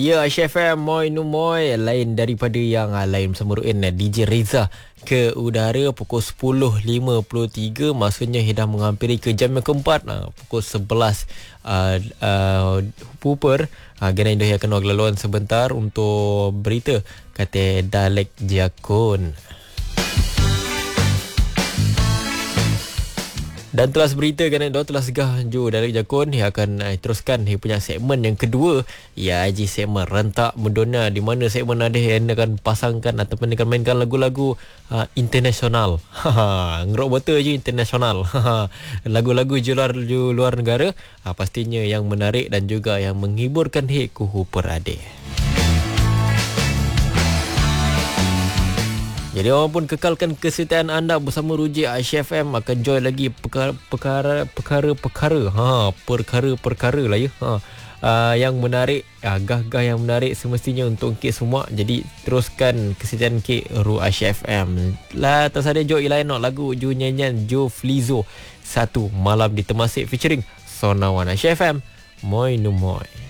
Ya, HFM Moi Numoy. Lain daripada yang lain bersama Ruin DJ Reza ke udara pukul 10.53. Maksudnya dah menghampiri ke jam yang keempat, pukul 11 Puper. Gana Indoh akan laluan sebentar untuk berita kata Dalek Jakun. Dan telah berita kan telah segah Jo Dalek Jakun dia akan teruskan dia punya segmen yang kedua, ya segmen rentak Madonna, di mana segmen ada yang akan pasangkan ataupun akan mainkan lagu-lagu internasional. Ngerok betul je internasional. Lagu-lagu luar negara, pastinya yang menarik dan juga yang menghiburkan kuhu perade. Jadi orang pun kekalkan kesetiaan anda bersama Ruji Aisyah FM, akan join lagi perkara lah ya. Yang menarik, gah-gah yang menarik semestinya untuk Kik semua. Jadi teruskan kesetiaan Kik Aisyah FM. Lah tak ada Jo lain lagu Jo nyanyian Jo Flizo Satu Malam di Temasek featuring Sonawan Aisyah FM Moi Numoy.